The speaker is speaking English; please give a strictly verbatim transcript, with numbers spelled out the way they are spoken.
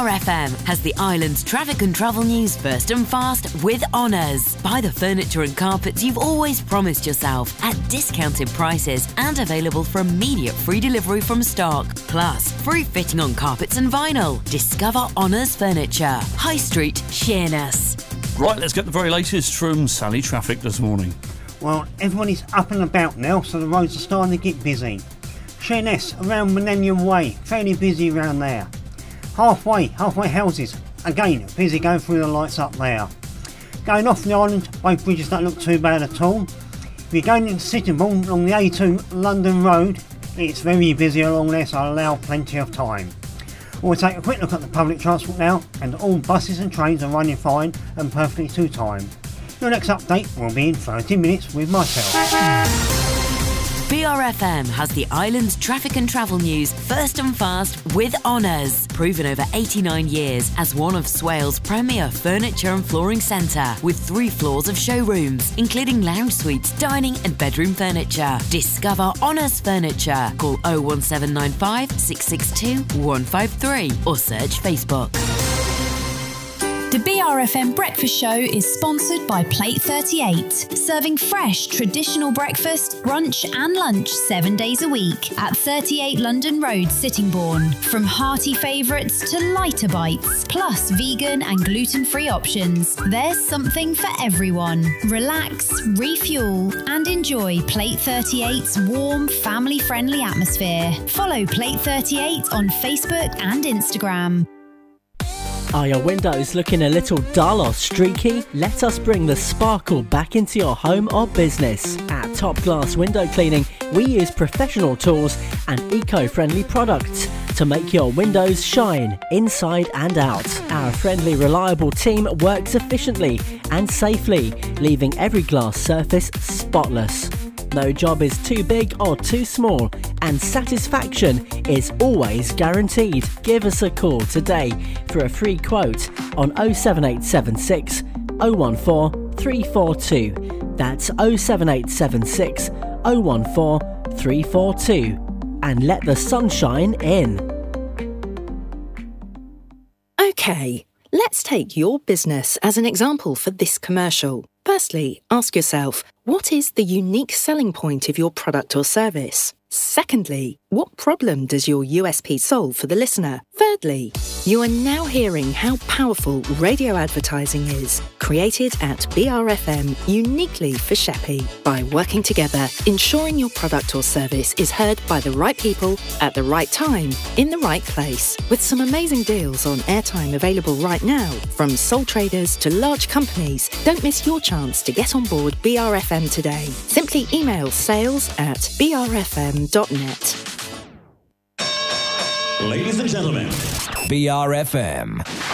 R F M has the island's traffic and travel news first and fast with Honours. Buy the furniture and carpets you've always promised yourself at discounted prices and available for immediate free delivery from stock. Plus, free fitting on carpets and vinyl. Discover Honours Furniture. High Street, Sheerness. Right, let's get the very latest from Sally Traffic this morning. Well, everybody's up and about now, so the roads are starting to get busy. Sheerness, around Millennium Way, fairly busy around there. Halfway, halfway houses, again, busy going through the lights up there. Going off the island, both bridges don't look too bad at all. If you're going into Sittingbourne along the A two London Road, it's very busy along there, so I'll allow plenty of time. We'll take a quick look at the public transport now, and all buses and trains are running fine and perfectly to time. Your next update will be in thirty minutes with myself. B R F M has the island's traffic and travel news first and fast with Honours. Proven over eighty-nine years as one of Swale's premier furniture and flooring centre with three floors of showrooms, including lounge suites, dining and bedroom furniture. Discover Honours Furniture. Call oh one seven nine five, six six two, one five three or search Facebook. The B R F M Breakfast Show is sponsored by Plate thirty-eight, serving fresh, traditional breakfast, brunch and lunch seven days a week at thirty-eight London Road, Sittingbourne. From hearty favourites to lighter bites, plus vegan and gluten-free options, there's something for everyone. Relax, refuel and enjoy Plate thirty-eight's warm, family-friendly atmosphere. Follow Plate thirty-eight on Facebook and Instagram. Are your windows looking a little dull or streaky? Let us bring the sparkle back into your home or business. At Top Glass Window Cleaning, we use professional tools and eco-friendly products to make your windows shine inside and out. Our friendly, reliable team works efficiently and safely, leaving every glass surface spotless. No job is too big or too small, and satisfaction is always guaranteed. Give us a call today for a free quote on oh seven eight seven six, oh one four, three four two. That's oh seven eight seven six, oh one four, three four two. And let the sunshine in. OK, let's take your business as an example for this commercial. Firstly, ask yourself, what is the unique selling point of your product or service? Secondly, what problem does your U S P solve for the listener? Thirdly, you are now hearing how powerful radio advertising is, created at B R F M uniquely for Sheppey. By working together, ensuring your product or service is heard by the right people at the right time, in the right place. With some amazing deals on airtime available right now, from sole traders to large companies, don't miss your chance to get on board B R F M today. Simply email sales at b r f m dot net. Ladies and gentlemen, B R F M.